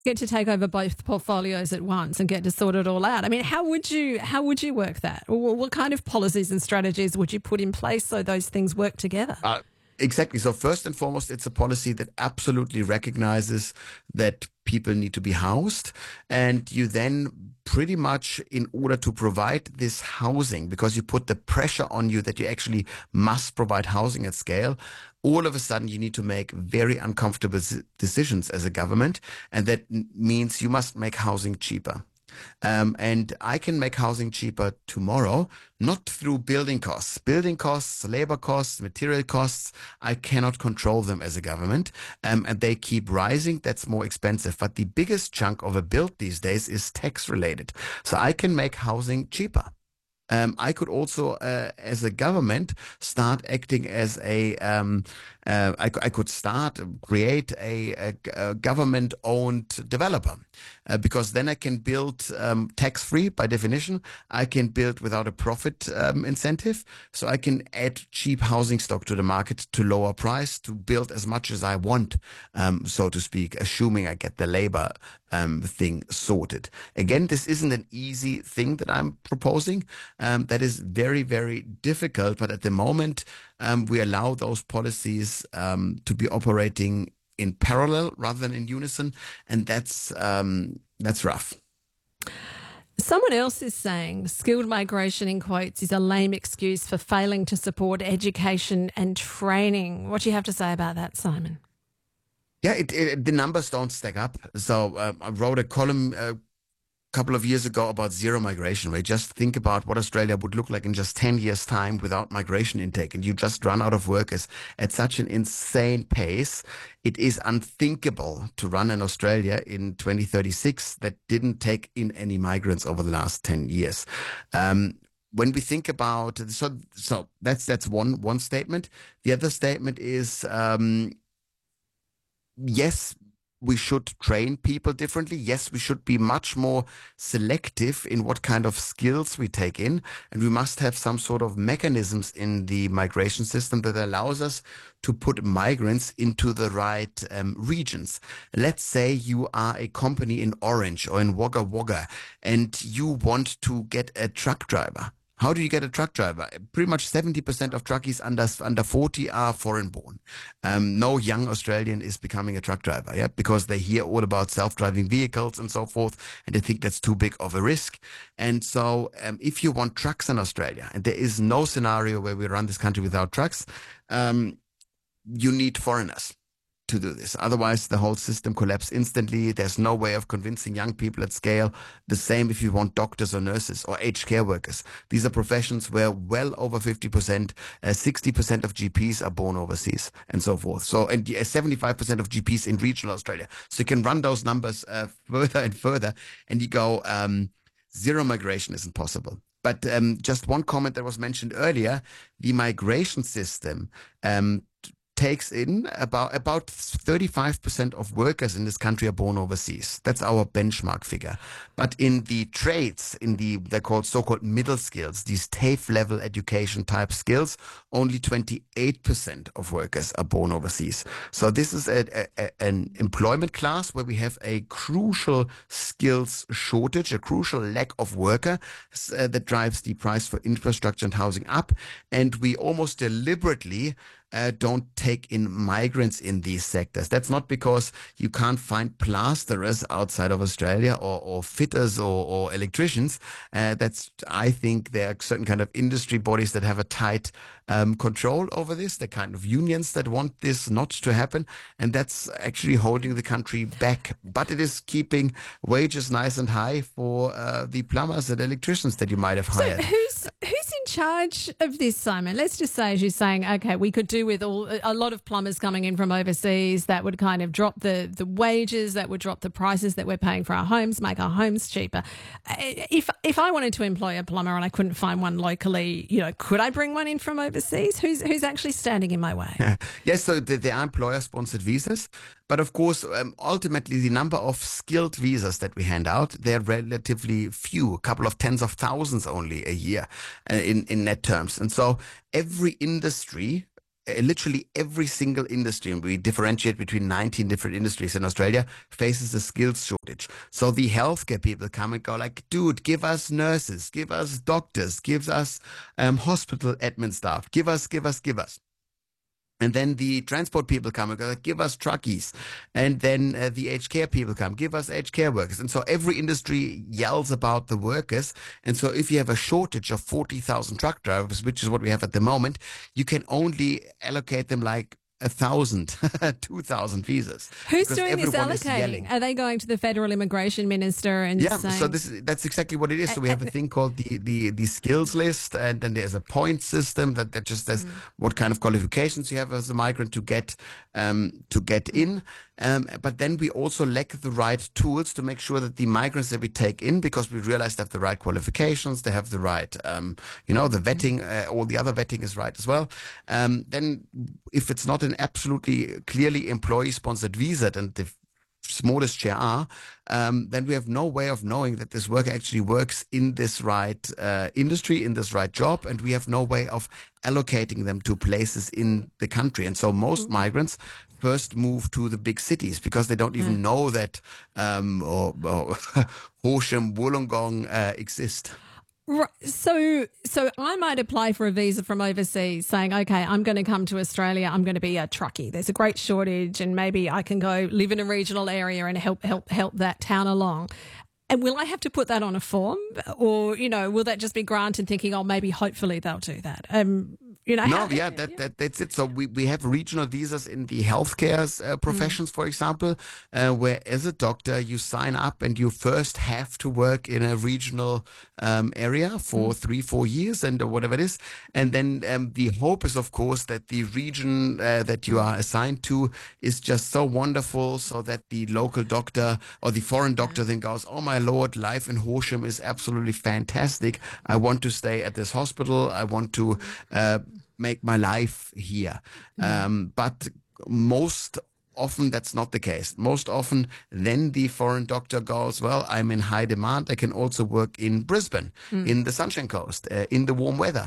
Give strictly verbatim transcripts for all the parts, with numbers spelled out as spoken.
Get to take over both portfolios at once and get to sort it all out. I mean, how would you how would you work that? Or what kind of policies and strategies would you put in place so those things work together? Uh, exactly. So first and foremost, it's a policy that absolutely recognizes that people need to be housed. And you then pretty much, in order to provide this housing, because you put the pressure on you that you actually must provide housing at scale, all of a sudden you need to make very uncomfortable decisions as a government. And that means you must make housing cheaper. Um, and I can make housing cheaper tomorrow, not through building costs. Building costs, labor costs, material costs, I cannot control them as a government. Um, and they keep rising. That's more expensive. But the biggest chunk of a build these days is tax related. So I can make housing cheaper. Um, I could also, uh, as a government, start acting as a, um, uh, I, I could start, create a, a, a government-owned developer, uh, because then I can build um, tax-free by definition. I can build without a profit um, incentive. So I can add cheap housing stock to the market to lower price, to build as much as I want, um, so to speak, assuming I get the labor um, thing sorted. Again, this isn't an easy thing that I'm proposing. Um, that is very, very difficult. But at the moment, um, we allow those policies um, to be operating in parallel rather than in unison. And that's um, that's rough. Someone else is saying skilled migration, in quotes, is a lame excuse for failing to support education and training. What do you have to say about that, Simon? Yeah, it, it, the numbers don't stack up. So uh, I wrote a column a couple of years ago about zero migration, where you just think about what Australia would look like in just ten years' time without migration intake, and you just run out of workers at such an insane pace. It is unthinkable to run an Australia in twenty thirty-six that didn't take in any migrants over the last ten years. Um, when we think about, so so that's that's one one statement. The other statement is, um, yes, we should train people differently. Yes, we should be much more selective in what kind of skills we take in. And we must have some sort of mechanisms in the migration system that allows us to put migrants into the right um, regions. Let's say you are a company in Orange or in Wagga Wagga and you want to get a truck driver. How do you get a truck driver? Pretty much seventy percent of truckies under under forty are foreign born. Um, no young Australian is becoming a truck driver, yeah, because they hear all about self-driving vehicles and so forth, and they think that's too big of a risk. And so um, if you want trucks in Australia, and there is no scenario where we run this country without trucks, um, you need foreigners to do this. Otherwise, the whole system collapses instantly. There's no way of convincing young people at scale. The same if you want doctors or nurses or aged care workers. These are professions where well over fifty percent, uh, sixty percent of G Ps are born overseas and so forth. So, and uh, seventy-five percent of G Ps in regional Australia. So you can run those numbers uh, further and further, and you go, um, zero migration isn't possible. But um, just one comment that was mentioned earlier, the migration system um, takes in about about thirty-five percent of workers in this country are born overseas. That's our benchmark figure. But in the trades, in the they're called so-called middle skills, these TAFE level education type skills, only twenty-eight percent of workers are born overseas. So this is a, a, an employment class where we have a crucial skills shortage, a crucial lack of worker uh, that drives the price for infrastructure and housing up. And we almost deliberately Uh, don't take in migrants in these sectors. That's not because you can't find plasterers outside of Australia or, or fitters or, or electricians. Uh, that's, I think there are certain kind of industry bodies that have a tight um, control over this. The kind of unions that want this not to happen. And that's actually holding the country back. But it is keeping wages nice and high for uh, the plumbers and electricians that you might have hired. So who's, who's in charge of this, Simon? Let's just say, as you're saying, okay, we could do with all a lot of plumbers coming in from overseas. That would kind of drop the, the wages, that would drop the prices that we're paying for our homes, make our homes cheaper. If if I wanted to employ a plumber and I couldn't find one locally, you know, could I bring one in from overseas? Who's who's actually standing in my way? Yes, so there are employer-sponsored visas. But of course, um, ultimately, the number of skilled visas that we hand out, they're relatively few, a couple of tens of thousands only a year uh, in, in net terms. And so every industry uh, literally every single industry, and we differentiate between nineteen different industries in Australia, faces a skills shortage. So the healthcare people come and go like, dude, give us nurses, give us doctors, give us um, hospital admin staff, give us, give us, give us. And then the transport people come and go, like, give us truckies. And then uh, the aged care people come, give us aged care workers. And so every industry yells about the workers. And so if you have a shortage of forty thousand truck drivers, which is what we have at the moment, you can only allocate them like a thousand, two thousand visas. Who's because doing this everyone is allocating? yelling. Are they going to the federal immigration minister and Yeah, saying? so this is, that's exactly what it is. So we have a thing called the, the, the skills list, and then there's a point system that, that just says what kind of qualifications you have as a migrant to get um, to get in. Um, but then we also lack the right tools to make sure that the migrants that we take in, because we realize they have the right qualifications, they have the right, um, you know, the vetting, uh, all the other vetting is right as well. Um, then if it's not an absolutely clearly employee-sponsored visa, and the smallest share are, um, then we have no way of knowing that this worker actually works in this right uh, industry, in this right job, and we have no way of allocating them to places in the country. And so most mm-hmm. migrants first move to the big cities because they don't even mm. know that um, or, or Horsham, Wollongong uh, exist. Right. So, so I might apply for a visa from overseas saying, okay, I'm going to come to Australia. I'm going to be a truckie. There's a great shortage and maybe I can go live in a regional area and help, help, help that town along. And will I have to put that on a form, or, you know, will that just be granted thinking, oh, maybe hopefully they'll do that? Um, you know, no, how, yeah, that, that that's it. So we, we have regional visas in the healthcare uh, professions, mm. for example, uh, where as a doctor you sign up and you first have to work in a regional um, area for mm. three, four years and whatever it is. And then um, the hope is, of course, that the region uh, that you are assigned to is just so wonderful so that the local doctor or the foreign doctor then goes, oh my Lord, life in Horsham is absolutely fantastic. I want to stay at this hospital. I want to uh, make my life here. Mm-hmm. Um, but most often that's not the case. Most often then the foreign doctor goes, well, I'm in high demand. I can also work in Brisbane, mm. in the Sunshine Coast, uh, in the warm weather,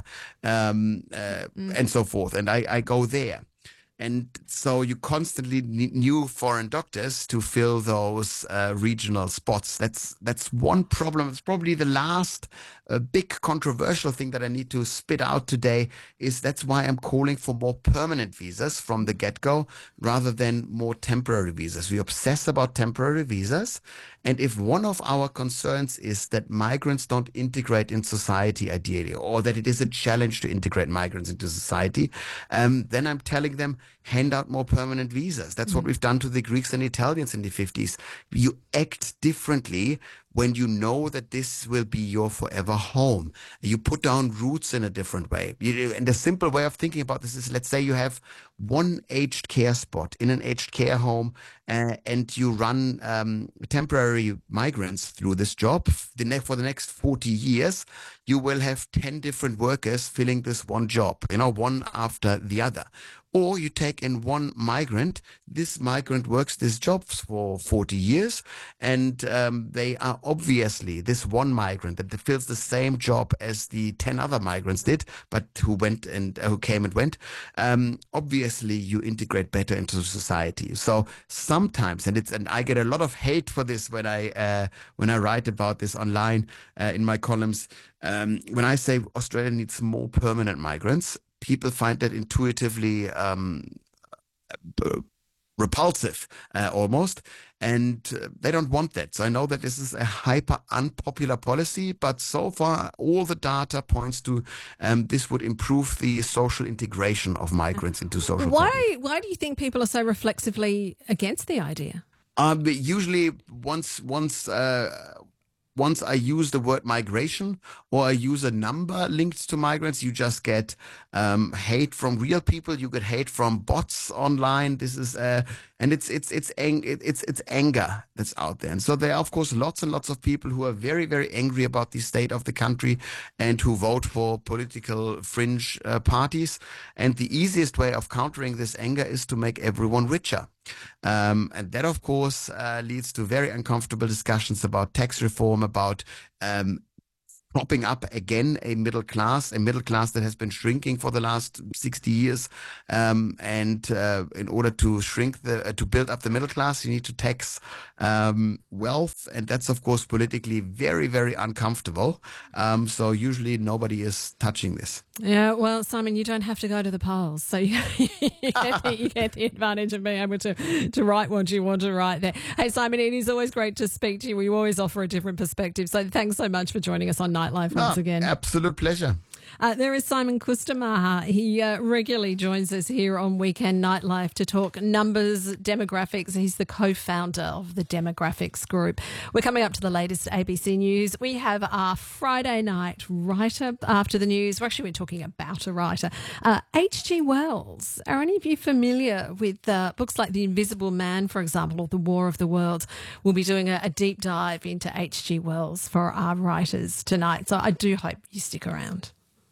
um, uh, mm. and so forth. And I, I go there. And so you constantly need new foreign doctors to fill those uh, regional spots. That's that's one problem. It's probably the last uh, big controversial thing that I need to spit out today. Is that's why I'm calling for more permanent visas from the get-go rather than more temporary visas. We obsess about temporary visas. And if one of our concerns is that migrants don't integrate in society ideally, or that it is a challenge to integrate migrants into society, um, then I'm telling them, hand out more permanent visas. That's mm-hmm. what we've done to the Greeks and Italians in the fifties. You act differently when you know that this will be your forever home. You put down roots in a different way. You, and the simple way of thinking about this is, let's say you have one aged care spot in an aged care home, uh, and you run um, temporary migrants through this job. The ne- for the next forty years, you will have ten different workers filling this one job, you know, one after the other. Or you take in one migrant, this migrant works this job for forty years, and um, they are obviously this one migrant that fills the same job as the ten other migrants did, but who went and uh, who came and went. Um, obviously, you integrate better into society. So sometimes, and it's and I get a lot of hate for this when I uh, when I write about this online uh, in my columns. Um, when I say Australia needs more permanent migrants, people find that intuitively um, repulsive, uh, almost, and uh, they don't want that. So I know that this is a hyper unpopular policy, but so far all the data points to um, this would improve the social integration of migrants into social. Why? Fabric. Why do you think people are so reflexively against the idea? Um, usually, once once. Uh, Once I use the word migration or I use a number linked to migrants, you just get um, hate from real people. You get hate from bots online. This is uh, and it's it's it's ang- it's it's anger that's out there. And so there are of course lots and lots of people who are very very angry about the state of the country and who vote for political fringe uh, parties. And the easiest way of countering this anger is to make everyone richer. Um, and that, of course, uh, leads to very uncomfortable discussions about tax reform, about um, propping up again a middle class, a middle class that has been shrinking for the last sixty years. Um, and uh, in order to shrink the, uh, to build up the middle class, you need to tax um, wealth. And that's, of course, politically very, very uncomfortable. Um, so usually nobody is touching this. Yeah, well, Simon, you don't have to go to the polls. So you, you, get, the, you get the advantage of being able to, to write what you want to write there. Hey, Simon, it is always great to speak to you. You always offer a different perspective. So thanks so much for joining us on Nightlife once Oh, again. Absolute pleasure. Uh, there is Simon Kusturmaja. He uh, regularly joins us here on Weekend Nightlife to talk numbers, demographics. He's the co-founder of the Demographics Group. We're coming up to the latest A B C News. We have our Friday night writer after the news. We're actually we're talking about a writer. Uh, H G Wells. Are any of you familiar with uh, books like The Invisible Man, for example, or The War of the Worlds? We'll be doing a, a deep dive into H G Wells for our writers tonight. So I do hope you stick around.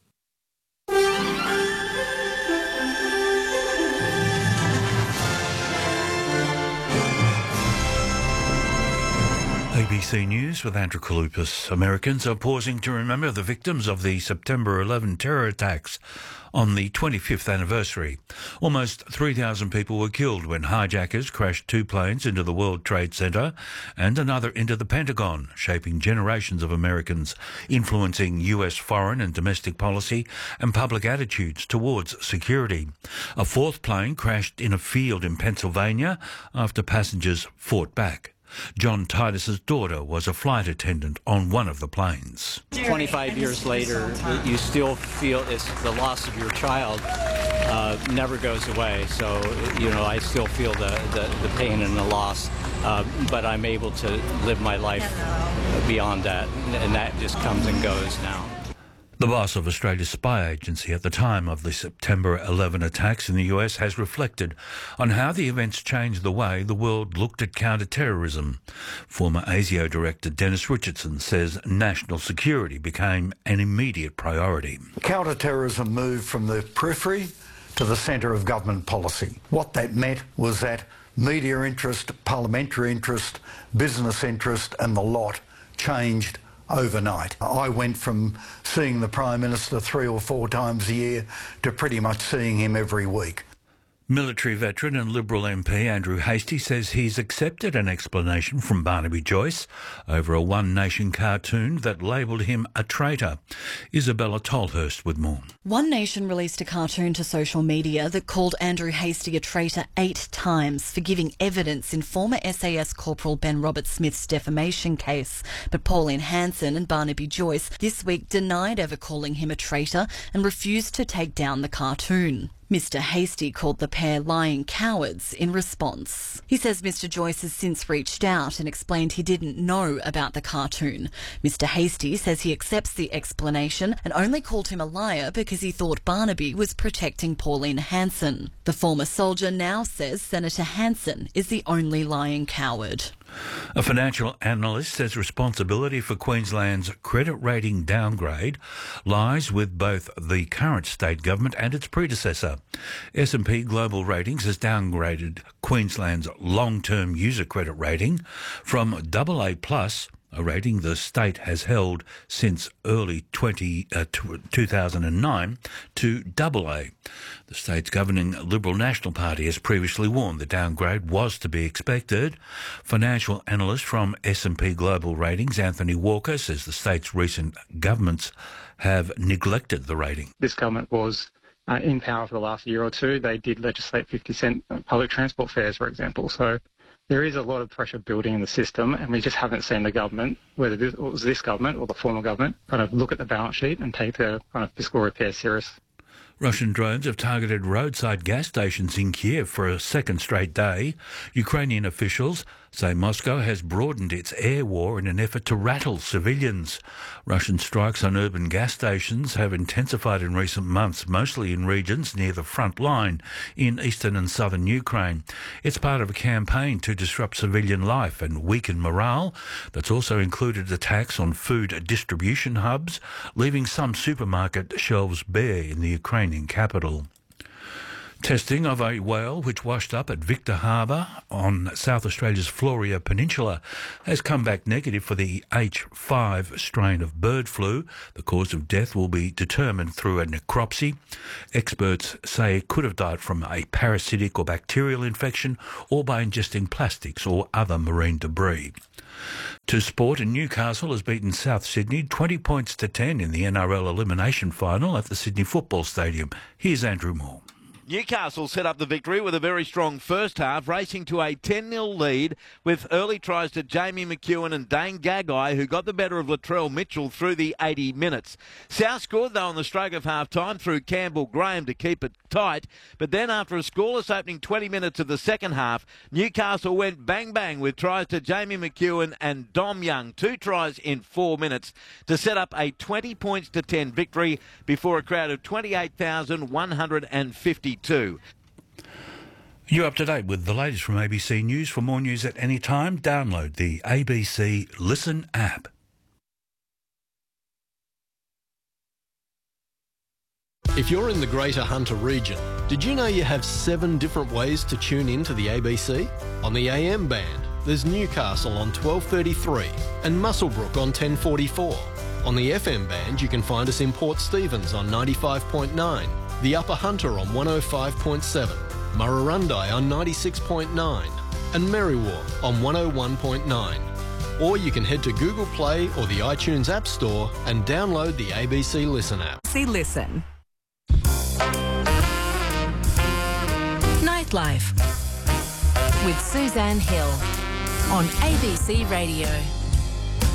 A B C News with Andrew Kalupas. Americans are pausing to remember the victims of the September eleventh terror attacks on the twenty-fifth anniversary. Almost three thousand people were killed when hijackers crashed two planes into the World Trade Center and another into the Pentagon, shaping generations of Americans, influencing U S foreign and domestic policy and public attitudes towards security. A fourth plane crashed in a field in Pennsylvania after passengers fought back. John Titus's daughter was a flight attendant on one of the planes. twenty-five years later, you still feel it's the loss of your child uh, never goes away. So, you know, I still feel the, the, the pain and the loss, uh, but I'm able to live my life beyond that, and that just comes and goes now. The boss of Australia's spy agency at the time of the September eleventh attacks in the U S has reflected on how the events changed the way the world looked at counter-terrorism. Former ASIO director Dennis Richardson says national security became an immediate priority. Counter-terrorism moved from the periphery to the centre of government policy. What that meant was that media interest, parliamentary interest, business interest and the lot changed overnight. I went from seeing the Prime Minister three or four times a year to pretty much seeing him every week. Military veteran and Liberal M P Andrew Hastie says he's accepted an explanation from Barnaby Joyce over a One Nation cartoon that labelled him a traitor. Isabella Tolhurst with more. One Nation released a cartoon to social media that called Andrew Hastie a traitor eight times for giving evidence in former S A S Corporal Ben Robert-Smith's defamation case. But Pauline Hanson and Barnaby Joyce this week denied ever calling him a traitor and refused to take down the cartoon. Mister Hastie called the pair lying cowards in response. He says Mister Joyce has since reached out and explained he didn't know about the cartoon. Mister Hastie says he accepts the explanation and only called him a liar because he thought Barnaby was protecting Pauline Hanson. The former soldier now says Senator Hanson is the only lying coward. A financial analyst says responsibility for Queensland's credit rating downgrade lies with both the current state government and its predecessor. S and P Global Ratings has downgraded Queensland's long-term user credit rating from double A plus, a rating the state has held since early twenty, uh, two thousand nine, to double A. The state's governing Liberal National Party has previously warned the downgrade was to be expected. Financial analyst from S and P Global Ratings, Anthony Walker, says the state's recent governments have neglected the rating. This government was uh, in power for the last year or two. They did legislate fifty cent public transport fares, for example. So there is a lot of pressure building in the system, and we just haven't seen the government, whether this, it was this government or the former government, kind of look at the balance sheet and take the kind of fiscal repair serious. Russian drones have targeted roadside gas stations in Kiev for a second straight day. Ukrainian officials say Moscow has broadened its air war in an effort to rattle civilians. Russian strikes on urban gas stations have intensified in recent months, mostly in regions near the front line in eastern and southern Ukraine. It's part of a campaign to disrupt civilian life and weaken morale that's also included attacks on food distribution hubs, leaving some supermarket shelves bare in the Ukrainian capital. Testing of a whale which washed up at Victor Harbour on South Australia's Floria Peninsula has come back negative for the H five strain of bird flu. The cause of death will be determined through a necropsy. Experts say it could have died from a parasitic or bacterial infection or by ingesting plastics or other marine debris. To sport, and Newcastle has beaten South Sydney twenty points to ten in the N R L elimination final at the Sydney Football Stadium. Here's Andrew Moore. Newcastle set up the victory with a very strong first half, racing to a ten nil lead with early tries to Jamie McEwen and Dane Gagai, who got the better of Latrell Mitchell through the eighty minutes. South scored, though, on the stroke of half-time through Campbell Graham to keep it tight, but then after a scoreless opening twenty minutes of the second half, Newcastle went bang-bang with tries to Jamie McEwen and Dom Young, two tries in four minutes, to set up a twenty points to ten victory before a crowd of twenty-eight thousand one hundred fifty-two. You're up to date with the latest from A B C News. For more news at any time, download the A B C Listen app. If you're in the Greater Hunter region, did you know you have seven different ways to tune in to the A B C? On the A M band, there's Newcastle on twelve thirty-three and Muswellbrook on ten forty-four. On the F M band, you can find us in Port Stephens on ninety-five point nine, the Upper Hunter on one oh five point seven, Murrurundi on ninety-six point nine and Merriwa on one oh one point nine. Or you can head to Google Play or the iTunes App Store and download the A B C Listen app. See Listen. Nightlife with Suzanne Hill on A B C Radio.